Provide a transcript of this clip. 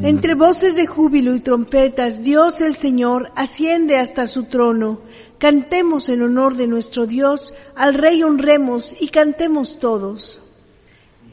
Entre voces de júbilo y trompetas, Dios el Señor asciende hasta su trono. Cantemos en honor de nuestro Dios, al Rey honremos y cantemos todos.